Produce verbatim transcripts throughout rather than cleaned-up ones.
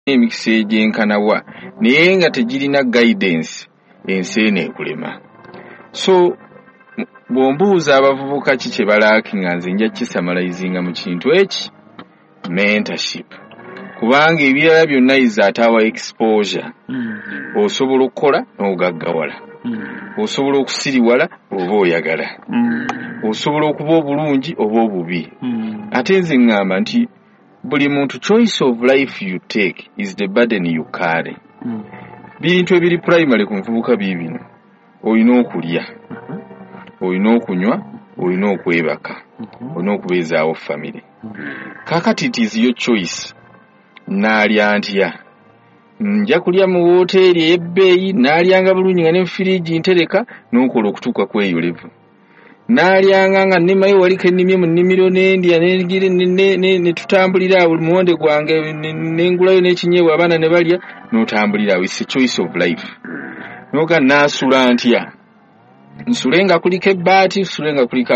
emikisa egyenkanawa naye nga tegirina guidance ensi eno ekulema. So bw'ombuuza abavubuka ki kye balaakinga nze nja kisamalayizinga mu kintu eki mentorship, kubanga ebirala byonna iza atawa exposure. mm-hmm. Osobola okukola n'ogaggawala, mm-hmm. osobola okusiriwala oba oyagala, mm-hmm. osobola okuba obulungi oba obubi. mm-hmm. Ate nze ngamba nti buli muntu choice of life you take is the burden you carry. mm-hmm. Bintu ebiri primary ku nvubuka bibino: olina okulya, mm-hmm. olina okunywa, olina okwebaka, mm-hmm. olina okubeezaawo family. mm-hmm. Kakati it is your choice. Naalya ntya? Nja kulya mu woteeri ey'ebbeeyi, naalyanga bulungi nga ne fridge ntereka n'okola okutuuka ku eyo level. Naalyanga nga nnimayo waliko ennimye mu nnimiro n'endya n'engire ne tutambulira awo muwonde gwange n'engulayo n'ekinyeebwa abaana ne balya n'otambulira awo. It's a choice of life. Noga naasula ntya? Nsule nga kuliko ebbaati, nsule nga kuliko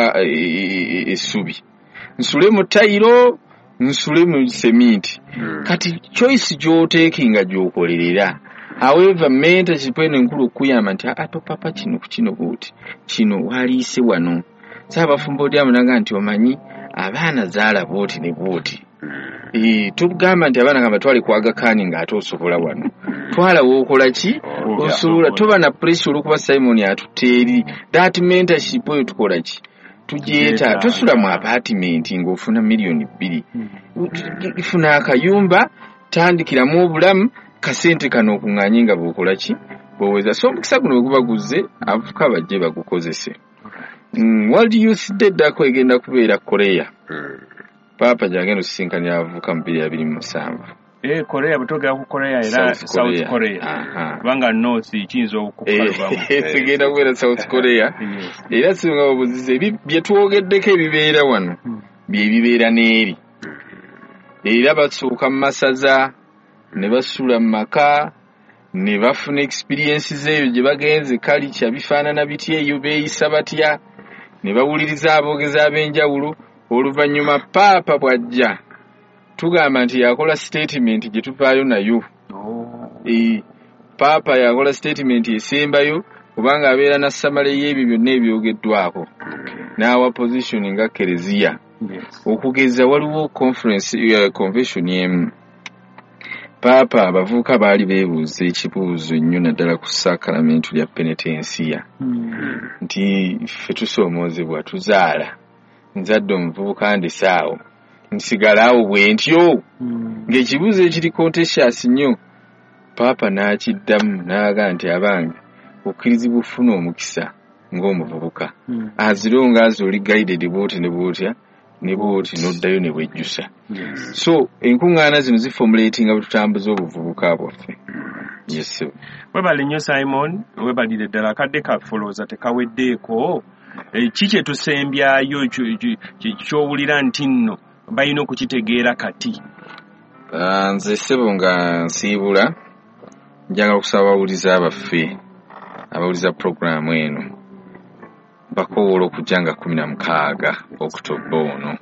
essubi, nsule mu tayiro, nsule mu seminti. mm. Kati choice gy'oteekinga gy'okolerera. However, mentorship eno enkulu okuyamba nti ato papa kino ku kino bwoti kino waliise wano. Saabafumbo odi amunaga nti omanyi abaana zaala bwoti ne bwoti. E, tugamba nti abaana gamba twali kwaga kani nga ate osobola wano. Twala wookola ki? Osobola. Toba na pressure olwokuba Simon atuteeri. That mentorship oyo tukola ki? Tujeeta tosula mu apartment ng'ofuna miliyoni bbiri. Ifuna akayumba, tandikiramu obulamu, kasente kano okuŋŋaanye nga bw'okola ki? Bw'oweza. So omukisa guno gubaguze avuka bajje bagukozese. Mm, World Youth Day ddako egenda kubeera Korea. Papa gy'agenda okusisinkanira abavubuka mu bbiri abiri mu musanvu. Eh, Korea butogera ku Korea era South South Korea. Korea. Aha. Kubanga North kiyinza okukalwamu. Egenda kubeera South Korea. Era singa babuzize bye twogeddeko ebibeera wano bye bibeera n'eri. Era basooka mu masaza ne basula mu maka ne bafuna experiences eyo gye bagenze culture bifaanana bitya eyo beeyisa batya ne bawuliriza aboogezi ab'enjawulo. Oluvannyuma paapa bw'ajja tugamba nti yakola statement gye tuvaayo nayo. Oh. E, paapa yakola statement esembayo kubanga abeera na samale y'ebyo byonna ebyogeddwako. Okay. N'awa position nga Kereziya. Yes. Okugeza waliwo conference uh, convention emu. Paapa abavubuka baali beebuuza ekibuuzo nnyo naddala ku sakalamento lya penitensiya. Mm. Nti ffe tusoomoozebwa tuzaala. Nzadde omuvubuka ndisaawo. Nsigalaawo bwe ntyo. Mm. Ng'ekibuuzo ekiri contentious nnyo. Paapa n'akiddamu n'aga nti abange okkirizibwa ofuna omukisa ng'omuvubuka. Mm. As long as oli guided bwoti ne bwotya ne bwoti n'oddayo ne bwejjusa. Yes. So enkuŋŋaana zino zifomulatinga bwe tutambuza obuvubuka bwaffe. Yes. Webale nnyo Simon, webalire ddala akadde kaffolooza tekaweddeeko. E, kiki etusembyayo ky'owulira nti nno balina okukitegeera kati? Uh, nze ssebo nga nsiibula njagala okusaba abawuliza abaffe abawuliza programu eno bakoowola okujja nga kumi na mukaaga Okutobba ono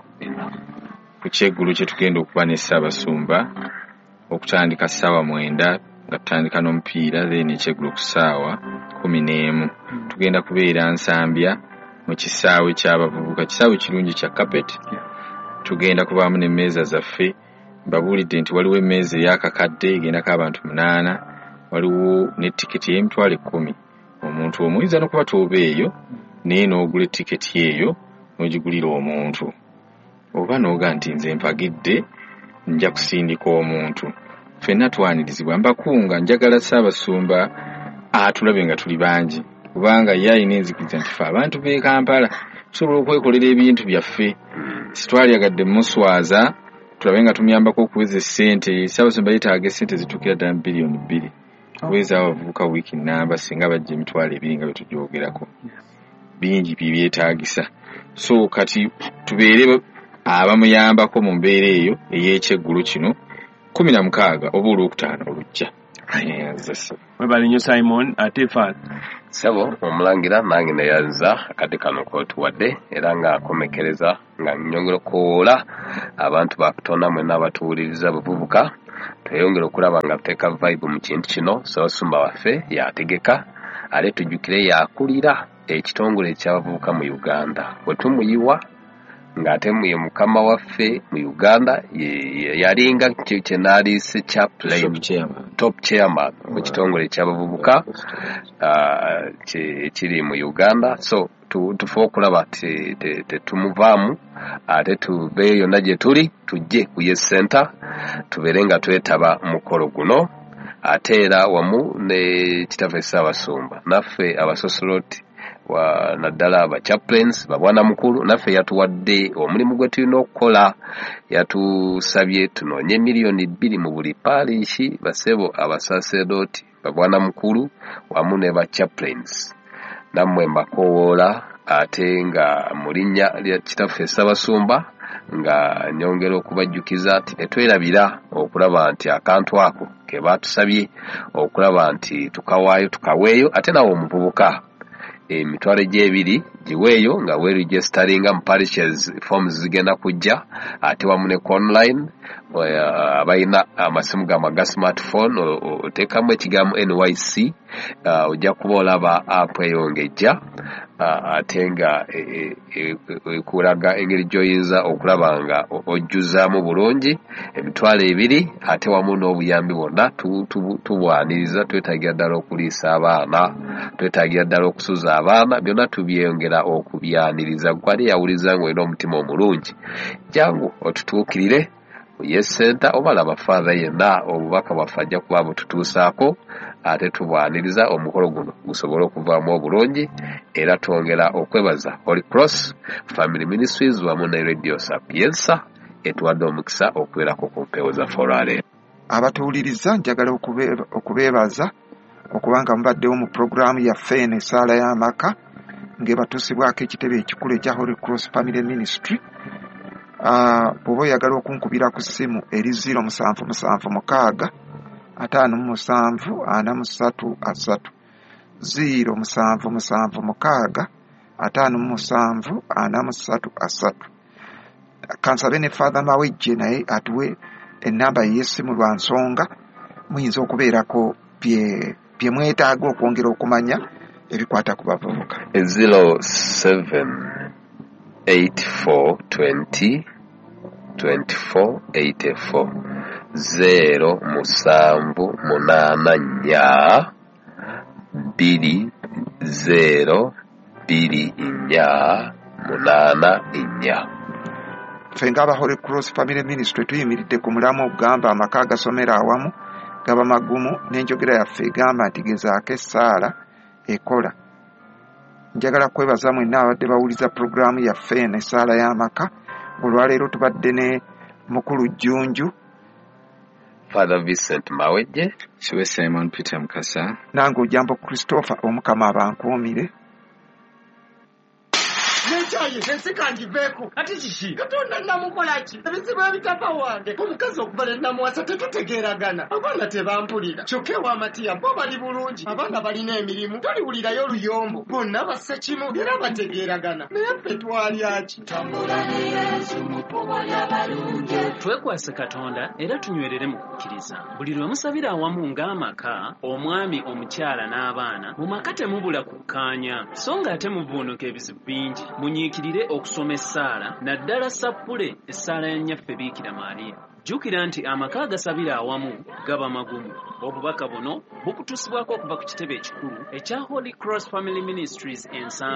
ku kyeggulo kye tugenda okuba ne Ssaabasumba okutandika ssaawa mwenda nga tutandika n'omupiira then ekyeggulo ku ssaawa kumi n'emu tugenda kubeera Nsambya mu kisaawe ky'abavubuka, kisaawe kirungi kya Carpet. Tugenda kubaamu n'emmeeza zaffe. Babuulidde nti waliwo emmeeza ey'akakadde egendako abantu munaana, waliwo ne tiketi y'emitwalo ekkumi. Omuntu omuyinza n'okuba tooba eyo naye n'ogula etiketi eyo n'ogigulira omuntu, oba n'oga nti nze mpagidde nja kusindika omuntu. Ffenna twanirizibwa. Mbakunga njagala Ssaabasumba atulabe nga tuli bangi kubanga ye alina enzikiriza nti ffe abantu b'e Kampala tusobola okwekolera ebintu byaffe. Sitwalyagadde muswaza tulabe nga tumuyambako okuweza essente. Ssaabasumba yeetaaga essente zituukira ddala biliyoni bbiri kuweza abavubuka wiiki nnamba singa bajja emitwalo ebiri nga bwe tujoogerako. Bingi byetaagisa. So kati tubeere abamuyambako mu mbeera eyo ey'ekyeggulo kino kumi na mukaaga oba olwokutaano olujja. Yes. Webali nnyo Simon ate Fath. Sebo omulangira nange neyanza akati kano kotuwadde era nga akomekereza nga nyongera okoola abantu bakutona mwena abatuwuliriza abavubuka tweyongera okulaba nga tuteeka vibe mu kintu kino Ssaabasumba waffe yategeka ale tujjukire yakulira ekitongole eky'abavubuka mu Uganda bwe tumuyiwa ng'ate ye mukama waffe mu Uganda yalinga kyenaalise chaplain top chairman mu kitongole eky'abavubuka kiri mu Uganda so tufe okulaba tetumuvaamu ate tubeeyo yonna gye tuli tujje ku Yes Center tubeere nga twetaba mukolo guno ate era wamu ne kitaffe Ssaabasumba naffe abasosoloti wa naddala aba chaplains babwana mukulu naffe yatuwadde omulimu gwe tulina okukola yatusabye tunoonye miliyoni bbiri mu buli paalishi basebo abasaserdoti babwana mukulu wamu ne ba chaplains nammwe mbakowoola ate nga mu linnya lya kitaffe Ssaabasumba nga nyongera okubajjukiza nti netwerabira okulaba nti akantu ako ke baatusabye okulaba nti tukawaayo tukaweeyo ate nawe omuvubuka emitwalo egy'ebiri giweeyo nga weeregisteringa mu parishes forms zigenda kujja ate wamu ne online abalina amasimu ga maga smartphone oteekamu ekigambo N Y C ojja kuba olaba app eyongejja ate nga ekulaga engeri gy'oyinza okulaba nga ojjuzaamu bulungi emitwalo ebiri ate wamu n'obuyambi bwonna tubwaniriza twetaagira ddala okuliisa abaana twetaagira ddala okusuza abaana byonna tubyongera okubyaniriza gwali yawuliza nga olina omutima omulungi jangu otutuukirire Yes Center oba laba father yenna obubaka bwaffe ajja kuba bututuusaako ate tubwaniriza omukolo guno gusobole okuvaamu obulungi era twongera okwebaza Holy Cross Family Ministries wamu ne Radio Sapienza etuwadde omukisa okubeerako ku mpewo zaffe olwaleero. Abatuwuliriza njagala okubeebaza okubanga mubaddewo mu puroguraamu yaffe eno essaala y'amaka ng'ebatuusibwako ekitebe ekikulu ekya Holy Cross Family Ministry. Bw'oba oyagala okunkubira ku ssimu eri ziro musanvu musanvu mukaaga ataano mu musanvu ana mu ssatu asatu ziro musanvu musanvu mukaaga ataano mu musanvu ana mu ssatu asatu. Kansabe ne Father Mawejje naye atuwe ennamba y'essimu lwa nsonga muyinza okubeerako bye bye mwetaaga okwongera okumanya ebikwata ku bavubuka. zero seven eight four twenty twenty-four eighty-four zero musanvu munana nnya biri zero biri nnya munana nnya. Ffe ng'aba Holy Cross Family Ministry tuyimiridde ku mulamu ogamba amaka agasomera awamu gaba magumu n'enjogera yaffe egamba nti gezaako essaala ekola. Njagala kwebaza mwenna abadde bawuliza puroguraamu yaffe eno essaala y'amaka. Olwaleero tubadde ne mukulu Jjunju Father Vincent Mawejje Siwe Simon Peter Mukasa nange Ojambo Christopher omukama abankuumire. Nechaye nsekandi beko ati kishi katonda namukolaki ebizibu ebitava wange omukazi okubala namuwasa tetutegeeragana abaana tebampulira kyokka ew'amatiya bo bali bulungi abaana balina emirimu toliwulirayo oluyombo bonna bassa kimu era bategeeragana naye ffe twalyaki tambula ne Yesu mu kkubo ly'abalungi. Twekwase Katonda era tunywerere mu kukkiriza buli lwe musabira awamu ng'amaka omwami omukyala n'abaana mu maka temubula kukkaanya so ng'ate muvuunuka ebizibu bingi. Munyiikirire okusoma essaala naddala sappule essaala ya nnyaffe Biikira Maaliya. Jjukira nti amaka agasabira awamu gaba magumu. Obubaka buno bukutuusibwako okuva ku kitebe ekikulu ekya Holy Cross Family Ministries ensambi